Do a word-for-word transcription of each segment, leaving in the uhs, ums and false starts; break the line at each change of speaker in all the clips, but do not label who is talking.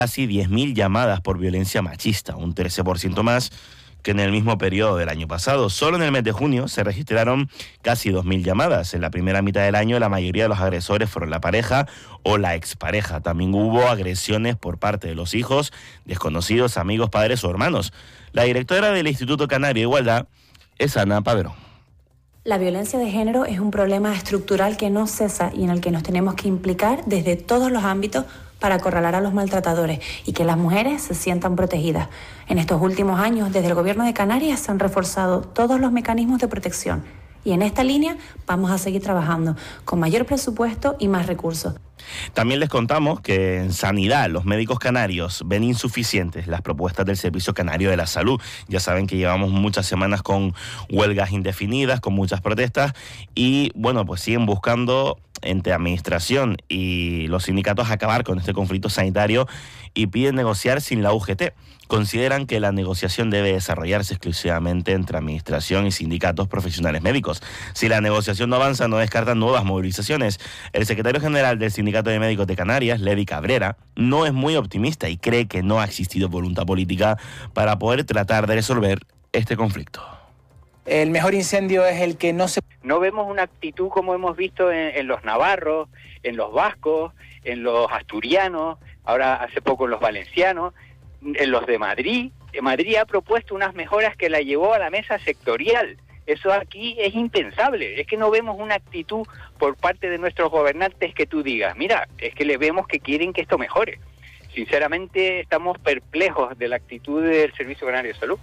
casi diez mil llamadas por violencia machista, un trece por ciento más que en el mismo periodo del año pasado. Solo en el mes de junio se registraron casi dos mil llamadas. En la primera mitad del año la mayoría de los agresores fueron la pareja o la expareja. También hubo agresiones por parte de los hijos, desconocidos, amigos, padres o hermanos. La directora del Instituto Canario de Igualdad es Ana Padrón.
La violencia de género es un problema estructural que no cesa y en el que nos tenemos que implicar desde todos los ámbitos para acorralar a los maltratadores y que las mujeres se sientan protegidas. En estos últimos años, desde el Gobierno de Canarias se han reforzado todos los mecanismos de protección y en esta línea vamos a seguir trabajando con mayor presupuesto y más recursos.
También les contamos que en sanidad los médicos canarios ven insuficientes las propuestas del Servicio Canario de la Salud. Ya saben que llevamos muchas semanas con huelgas indefinidas, con muchas protestas y bueno, pues siguen buscando entre administración y los sindicatos acabar con este conflicto sanitario y piden negociar sin la U G T. Consideran que la negociación debe desarrollarse exclusivamente entre administración y sindicatos profesionales médicos. Si la negociación no avanza, no descartan nuevas movilizaciones. El secretario general del Sindicato de Médicos de Canarias, Levi Cabrera, no es muy optimista y cree que no ha existido voluntad política para poder tratar de resolver este conflicto.
El mejor incendio es el que no se...
No vemos una actitud como hemos visto en, en los navarros, en los vascos, en los asturianos, ahora hace poco en los valencianos, en los de Madrid. Madrid ha propuesto unas mejoras que la llevó a la mesa sectorial. Eso aquí es impensable. Es que no vemos una actitud por parte de nuestros gobernantes que tú digas, mira, es que le vemos que quieren que esto mejore. Sinceramente estamos perplejos de la actitud del Servicio Canario de Salud.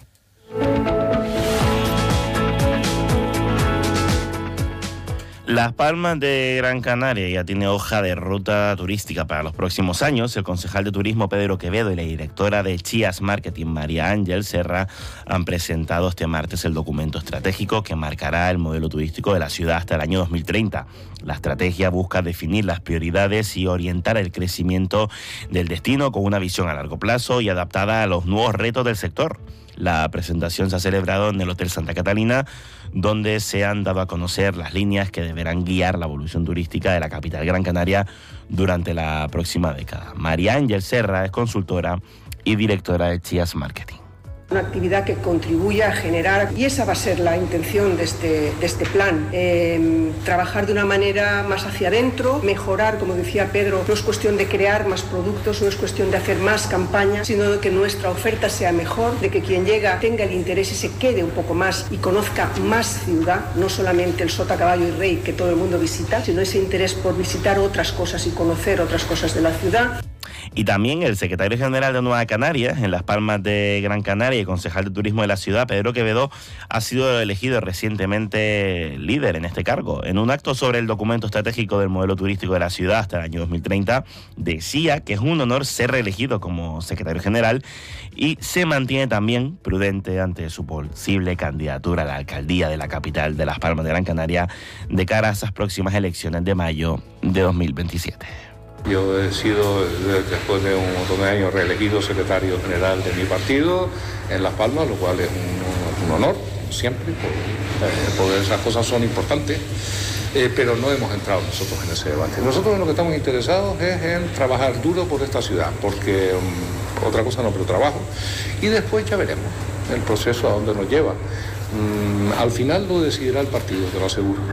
Las Palmas de Gran Canaria ya tiene hoja de ruta turística para los próximos años. El concejal de turismo Pedro Quevedo y la directora de Chías Marketing María Ángel Serra han presentado este martes el documento estratégico que marcará el modelo turístico de la ciudad hasta el año dos mil treinta. La estrategia busca definir las prioridades y orientar el crecimiento del destino con una visión a largo plazo y adaptada a los nuevos retos del sector. La presentación se ha celebrado en el Hotel Santa Catalina, donde se han dado a conocer las líneas que deberán guiar la evolución turística de la capital Gran Canaria durante la próxima década. María Ángel Serra es consultora y directora de Chías Marketing.
Una actividad que contribuya a generar, y esa va a ser la intención de este, de este plan, eh, trabajar de una manera más hacia adentro, mejorar, como decía Pedro, no es cuestión de crear más productos, no es cuestión de hacer más campañas, sino de que nuestra oferta sea mejor, de que quien llega tenga el interés y se quede un poco más y conozca más ciudad, no solamente el Sota, Caballo y Rey que todo el mundo visita, sino ese interés por visitar otras cosas y conocer otras cosas de la ciudad.
Y también el secretario general de Nueva Canarias, en Las Palmas de Gran Canaria y concejal de turismo de la ciudad, Pedro Quevedo, ha sido elegido recientemente líder en este cargo. En un acto sobre el documento estratégico del modelo turístico de la ciudad hasta el año dos mil treinta, decía que es un honor ser reelegido como secretario general y se mantiene también prudente ante su posible candidatura a la alcaldía de la capital de Las Palmas de Gran Canaria de cara a esas próximas elecciones de mayo de dos mil veintisiete.
Yo he sido, después de un montón de años, reelegido secretario general de mi partido en Las Palmas, lo cual es un, un honor, siempre, porque esas cosas son importantes, eh, pero no hemos entrado nosotros en ese debate. Nosotros en lo que estamos interesados es en trabajar duro por esta ciudad, porque um, otra cosa no, pero trabajo, y después ya veremos el proceso a dónde nos lleva. Um, al final lo decidirá el partido, te lo aseguro.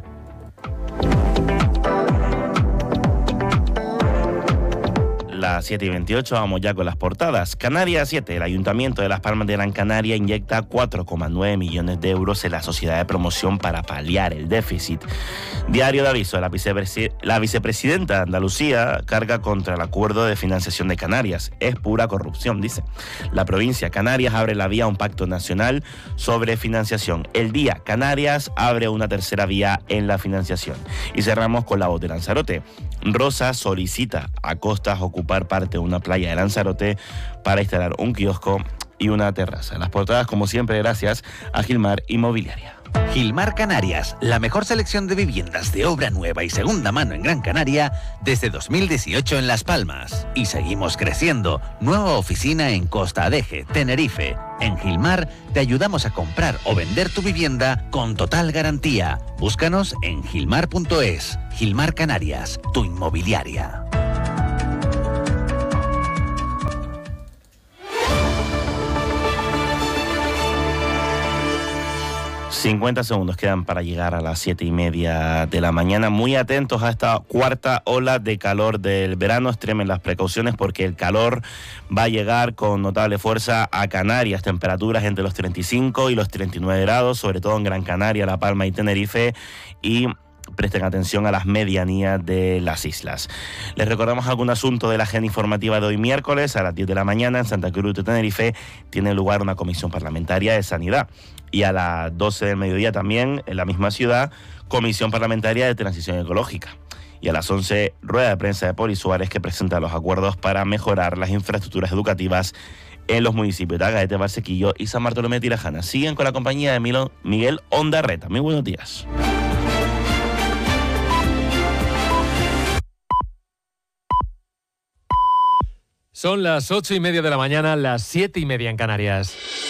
Las siete y veintiocho, vamos ya con las portadas. Canarias siete, el Ayuntamiento de Las Palmas de Gran Canaria inyecta cuatro coma nueve millones de euros en la sociedad de promoción para paliar el déficit. Diario de Aviso, la, vicepresi- la vicepresidenta de Andalucía carga contra el acuerdo de financiación de Canarias. Es pura corrupción, dice. La provincia Canarias abre la vía a un pacto nacional sobre financiación. El Día, Canarias abre una tercera vía en la financiación. Y cerramos con la voz de Lanzarote. Rosa solicita a Costas ocupar parte de una playa de Lanzarote para instalar un kiosco y una terraza. Las portadas, como siempre, gracias a Gilmar Inmobiliaria.
Gilmar Canarias, la mejor selección de viviendas de obra nueva y segunda mano en Gran Canaria desde dos mil dieciocho en Las Palmas. Y seguimos creciendo. Nueva oficina en Costa Adeje, Tenerife. En Gilmar te ayudamos a comprar o vender tu vivienda con total garantía. Búscanos en gilmar punto es. Gilmar Canarias, tu inmobiliaria.
cincuenta segundos quedan para llegar a las siete y media de la mañana. Muy atentos a esta cuarta ola de calor del verano. Extremen las precauciones porque el calor va a llegar con notable fuerza a Canarias. Temperaturas entre los treinta y cinco y los treinta y nueve grados, sobre todo en Gran Canaria, La Palma y Tenerife. Y presten atención a las medianías de las islas. Les recordamos algún asunto de la agenda informativa de hoy miércoles. A las diez de la mañana en Santa Cruz de Tenerife tiene lugar una comisión parlamentaria de sanidad. Y a las doce del mediodía también, en la misma ciudad, comisión parlamentaria de transición ecológica. Y a las once, rueda de prensa de Poli Suárez, que presenta los acuerdos para mejorar las infraestructuras educativas en los municipios de Agaete, Valsequillo y San Bartolomé de Tirajana. Siguen con la compañía de Milo, Miguel Ondarreta. Muy buenos días.
Son las ocho y media de la mañana, las siete y media en Canarias.